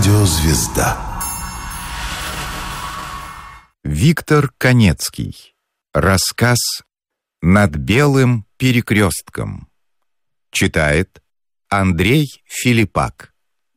Радиозвезда. Виктор Канецкий. Рассказ «Над белым перекрестком». Читает Андрей Филиппак.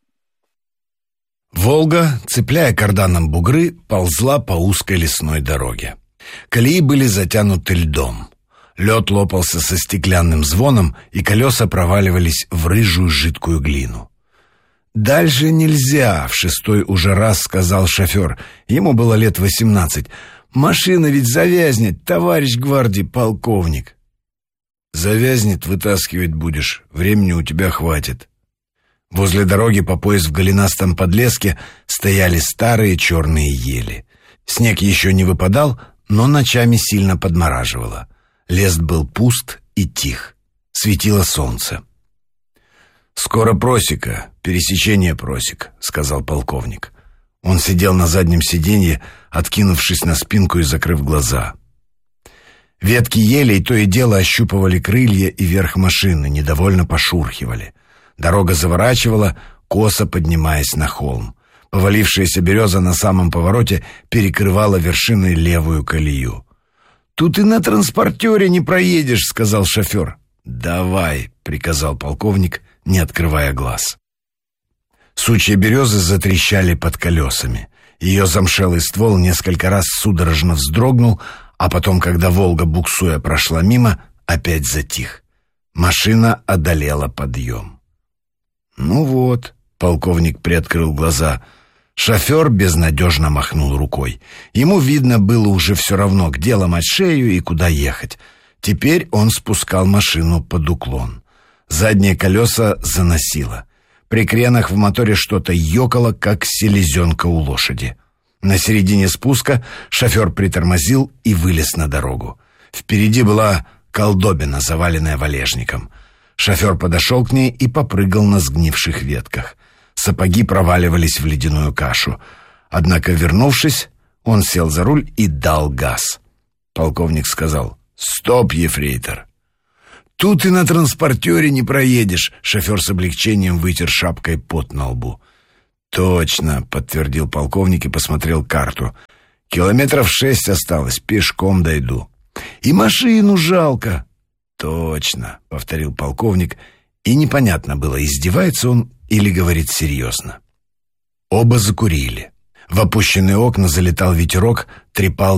Волга, цепляя карданом бугры, ползла по узкой лесной дороге. Колеи были затянуты льдом. Лед лопался со стеклянным звоном, и колеса проваливались в рыжую жидкую глину. «Дальше нельзя», — в шестой уже раз сказал шофер. Ему было лет 18. «Машина ведь завязнет, товарищ гвардии полковник». «Завязнет, вытаскивать будешь, времени у тебя хватит». Возле дороги по пояс в голенастом подлеске стояли старые черные ели. Снег еще не выпадал, но ночами сильно подмораживало. Лес был пуст и тих. Светило солнце. «Скоро просека, пересечение просек», — сказал полковник. Он сидел на заднем сиденье, откинувшись на спинку и закрыв глаза. Ветки елей то и дело ощупывали крылья и верх машины, недовольно пошурхивали. Дорога заворачивала, косо поднимаясь на холм. Повалившаяся береза на самом повороте перекрывала вершиной левую колею. «Тут и на транспортере не проедешь», — сказал шофер. «Давай», — приказал полковник, не открывая глаз. Сучья березы затрещали под колесами. Ее замшелый ствол несколько раз судорожно вздрогнул, а потом, когда «Волга», буксуя, прошла мимо, опять затих. Машина одолела подъем. «Ну вот», — полковник приоткрыл глаза. Шофер безнадежно махнул рукой. Ему, видно, было уже все равно, где ломать шею и куда ехать. Теперь он спускал машину под уклон. Задние колеса заносило. При кренах в моторе что-то ёкало, как селезенка у лошади. На середине спуска шофер притормозил и вылез на дорогу. Впереди была колдобина, заваленная валежником. Шофер подошел к ней и попрыгал на сгнивших ветках. Сапоги проваливались в ледяную кашу. Однако, вернувшись, он сел за руль и дал газ. Полковник сказал: «Стоп, ефрейтор». «Тут и на транспортере не проедешь», — шофер с облегчением вытер шапкой пот на лбу. «Точно», — подтвердил полковник и посмотрел карту. «Километров 6 осталось, пешком дойду». «И машину жалко». «Точно», — повторил полковник, и непонятно было, издевается он или говорит серьезно. Оба закурили. В опущенные окна залетал ветерок, трепал